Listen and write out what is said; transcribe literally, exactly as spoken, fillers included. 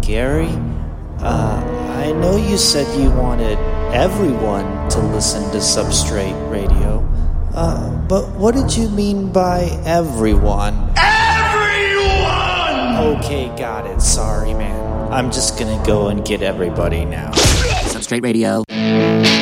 Gary, uh, I know you said you wanted everyone to listen to Substrate Radio, uh, but what did you mean by everyone? Everyone! Okay, got it. Sorry, man. I'm just gonna go and get everybody now. Substrate Radio.